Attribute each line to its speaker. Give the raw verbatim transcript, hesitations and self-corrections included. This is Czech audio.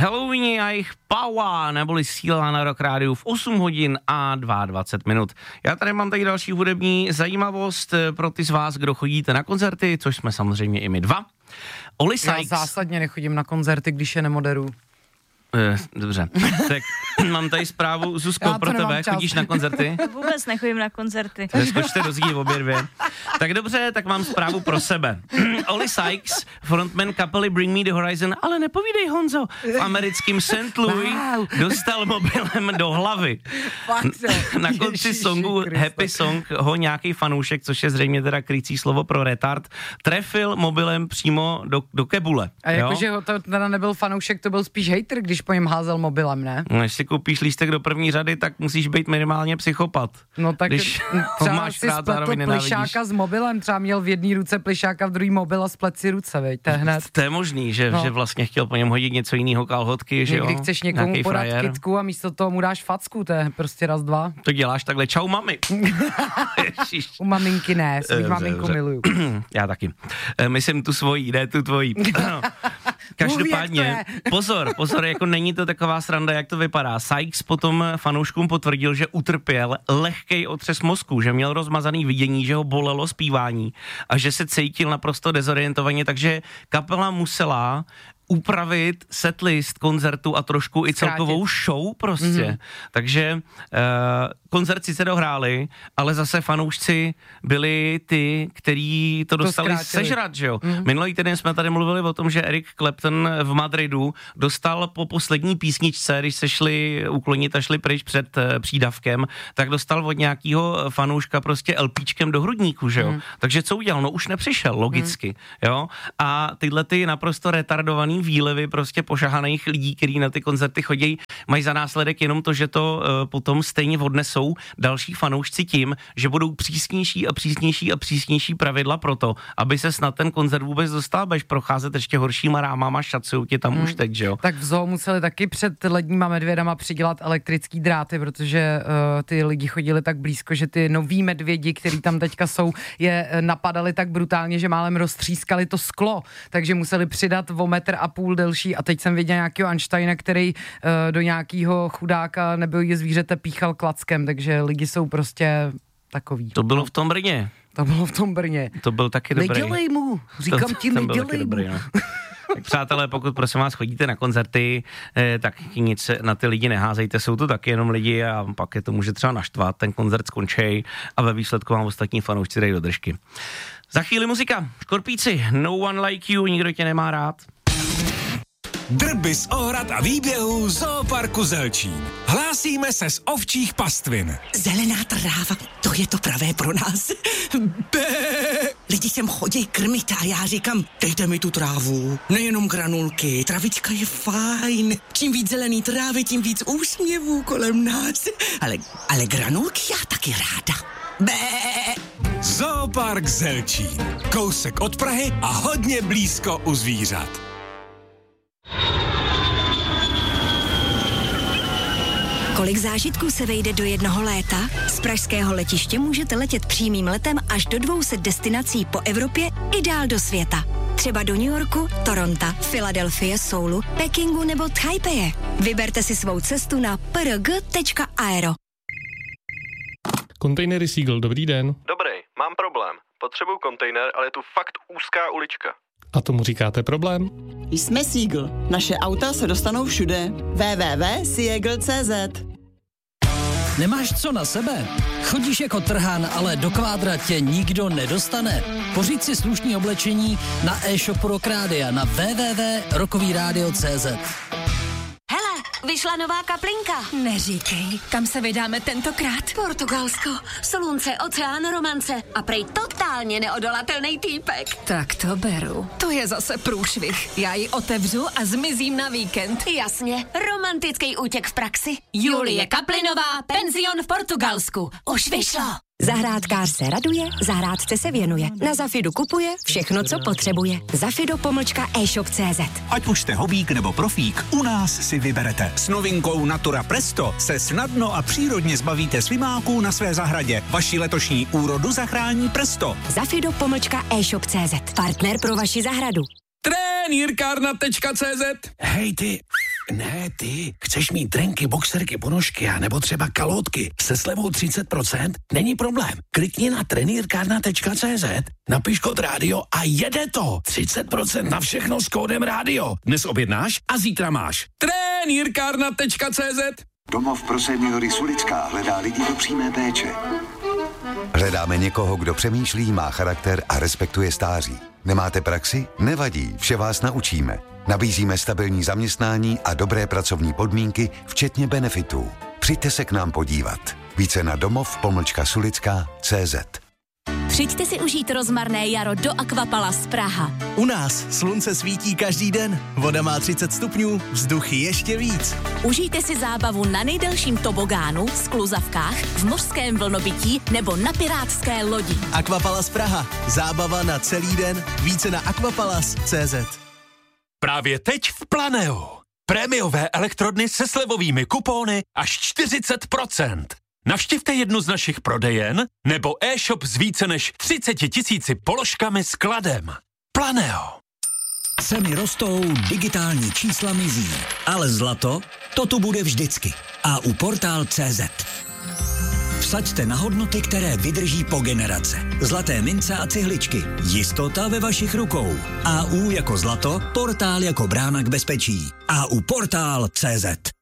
Speaker 1: Halloweeni a jejich power, neboli síla na Rock Rádiu v osm hodin a dvacet dva minut. Já tady mám tady další hudební zajímavost pro ty z vás, kdo chodíte na koncerty, což jsme samozřejmě i my dva. Oli Sykes.
Speaker 2: Já zásadně nechodím na koncerty, když je nemoderuju.
Speaker 1: Dobře, tak mám tady zprávu, Zuzko, pro tebe, čas. Chodíš na koncerty?
Speaker 3: Vůbec nechodím na koncerty.
Speaker 1: Skočte do zdí obě dvě. Tak dobře, tak mám zprávu pro sebe. Oli Sykes, frontman kapely Bring Me The Horizon, ale nepovídej, Honzo, v americkém Saint Louis wow. dostal mobilem do hlavy. Na konci songu Happy Song ho nějaký fanoušek, což je zřejmě teda krycí slovo pro retard, trefil mobilem přímo do, do kebule.
Speaker 2: A jakože to teda nebyl fanoušek, to byl spíš hater, když po něm házel mobilem, ne?
Speaker 1: No, když si koupíš lístek do první řady, tak musíš být minimálně psychopat.
Speaker 2: No tak
Speaker 1: když
Speaker 2: třeba
Speaker 1: máš
Speaker 2: si
Speaker 1: rád,
Speaker 2: spletl plišáka s mobilem, třeba měl v jedné ruce plišáka, v druhý mobil a splet si ruce, veď, to je hned.
Speaker 1: To je možný, že,
Speaker 2: no.
Speaker 1: že vlastně chtěl po něm hodit něco jiného, kalhotky, že jo?
Speaker 2: Někdy chceš někomu
Speaker 1: Nějaký
Speaker 2: podat
Speaker 1: frajer.
Speaker 2: kytku a místo toho mu dáš facku, to je prostě raz, dva.
Speaker 1: To děláš takhle, čau mami.
Speaker 2: U maminky ne, svých maminku
Speaker 1: dobře.
Speaker 2: miluju.
Speaker 1: Já taky. Myslím tu svojí, ne tu tvojí. Každopádně, pozor, pozor, jako není to taková sranda, jak to vypadá. Sykes potom fanouškům potvrdil, že utrpěl lehkej otřes mozku, že měl rozmazaný vidění, že ho bolelo zpívání a že se cítil naprosto dezorientovaně, takže kapela musela upravit setlist koncertu a trošku i celkovou show prostě. Mm-hmm. Takže uh, koncert sice dohráli, ale zase fanoušci byli ty, kteří to dostali to sežrat, že jo. Mm-hmm. Minulý týden jsme tady mluvili o tom, že Eric Clapton v Madridu dostal po poslední písničce, když se šli uklonit a šli pryč před uh, přídavkem, tak dostal od nějakého fanouška prostě LPčkem do hrudníku, že jo. Mm. Takže co udělal? No už nepřišel, logicky, mm. jo. A tyhle ty naprosto retardovaný výlevy prostě pošahaných lidí, kteří na ty koncerty chodí, mají za následek jenom to, že to uh, potom stejně odnesou další fanoušci tím, že budou přísnější a přísnější a přísnější pravidla pro to, aby se snad ten koncert vůbec dostal, budeš procházet ještě horšíma rámama, šacují tě tam hmm. už teď, že jo.
Speaker 2: Tak v zoo museli taky před ledníma medvědama přidělat elektrický dráty, protože uh, ty lidi chodili tak blízko, že ty noví medvědi, který tam teďka jsou, je napadali tak brutálně, že málem roztřískali to sklo, takže museli přidat o metr a půl delší a teď jsem viděl nějakého Einsteina, který uh, do nějakého chudáka nebo je zvířete píchal klackem, takže lidi jsou prostě takový.
Speaker 1: To bylo v tom Brně.
Speaker 2: To bylo v tom Brně.
Speaker 1: To byl taky dobrý.
Speaker 2: Nedělej mu, říkám to, ti, nedělej mu. Dobrý, no.
Speaker 1: Tak přátelé, pokud prosím vás chodíte na koncerty, eh, tak nic na ty lidi neházejte, jsou to taky jenom lidi a pak je to může třeba naštvat, ten koncert skončí a ve výsledku vám ostatní fanoušci dají do držky. Za chvíli muzika, Škorpíci, No One Like You, nikdo tě nemá rád.
Speaker 4: Drby z ohrad a výběhů Zooparku Zelčín. Hlásíme se z ovčích pastvin.
Speaker 5: Zelená tráva, to je to pravé pro nás. Bé. Lidi sem chodí krmit a já říkám, dejte mi tu trávu. Nejenom granulky, travička je fajn. Čím víc zelený trávy, tím víc úsměvů kolem nás. Ale, ale granulky já taky ráda. Bé.
Speaker 4: Zoopark Zelčín. Kousek od Prahy a hodně blízko u zvířat.
Speaker 6: Kolik zážitků se vejde do jednoho léta? Z pražského letiště můžete letět přímým letem až do dvou set destinací po Evropě i dál do světa. Třeba do New Yorku, Toronto, Filadelfie, Soulu, Pekingu nebo Taipeje. Vyberte si svou cestu na p r g tečka aero.
Speaker 7: Kontejnery Seagull, dobrý den.
Speaker 8: Dobrý, mám problém. Potřebuju kontejner, ale je tu fakt úzká ulička.
Speaker 7: A tomu říkáte problém?
Speaker 9: Jsme Seagull. Naše auta se dostanou všude. w w w tečka seagull tečka c z.
Speaker 10: Nemáš co na sebe? Chodíš jako trhán, ale do kvádra tě nikdo nedostane? Pořiď si slušný oblečení na e-shopu Rock Rádia na w w w tečka rockový rádio tečka c z.
Speaker 11: Hele, vyšla nová kaplinka.
Speaker 6: Neříkej, kam se vydáme tentokrát?
Speaker 11: Portugalsko, slunce, oceán, romance a prej totálně neodolatelný týpek.
Speaker 6: Tak to beru. To je zase průšvih. Já ji otevřu a zmizím na víkend.
Speaker 11: Jasně, romantický útěk v praxi. Julie Kaplinová, penzion v Portugalsku. Už vyšlo.
Speaker 6: Zahrádkář se raduje, zahrádce se věnuje. Na Zafidu kupuje všechno, co potřebuje. Zafido pomlčka e-shop tečka c z.
Speaker 12: Ať už jste hobík nebo profík, u nás si vyberete. S novinkou Natura Presto se snadno a přírodně zbavíte svimáků na své zahradě. Vaši letošní úrodu zachrání Presto.
Speaker 6: Zafido pomlčka e-shop tečka c z. Partner pro vaši zahradu.
Speaker 4: Trenýrkárna tečka c z.
Speaker 12: Hej ty,
Speaker 13: Ne, ty. Chceš mít trenky, boxerky, ponožky a nebo třeba kalhotky se slevou třicet procent? Není problém. Klikni na trenýrkárna tečka cé zet, napiš kód rádio a jede to. třicet procent na všechno s kódem rádio. Dnes objednáš a zítra máš. trenýrkárna tečka cé zet.
Speaker 14: Domov pro seniory Sulická hledá lidi do přímé péče.
Speaker 15: Hledáme někoho, kdo přemýšlí, má charakter a respektuje stáří. Nemáte praxi? Nevadí, vše vás naučíme. Nabízíme stabilní zaměstnání a dobré pracovní podmínky, včetně benefitů. Přijďte se k nám podívat. Více na domov pomlčka sulická tečka cé zet.
Speaker 11: Přijďte si užít rozmarné jaro do Aquapalace Praha.
Speaker 16: U nás slunce svítí každý den, voda má třicet stupňů, vzduch ještě víc.
Speaker 11: Užijte si zábavu na nejdelším tobogánu, skluzavkách, v mořském vlnobytí nebo na pirátské lodi.
Speaker 16: Aquapalace Praha. Zábava na celý den. Více na aquapalace tečka cé zet.
Speaker 17: Právě teď v Planeu. Prémiové elektrodny se slevovými kupóny až čtyřicet procent. Navštivte jednu z našich prodejen nebo e-shop s více než třicet tisíci položkami s kladem. Planeo.
Speaker 18: Ceny rostou, digitální čísla mizí, ale zlato, to tu bude vždycky. A u portál tečka cé zet. Vsaďte na hodnoty, které vydrží po generace. Zlaté mince a cihličky. Jistota ve vašich rukou. á ú jako zlato, portál jako brána k bezpečí. á ú portál tečka cé zet.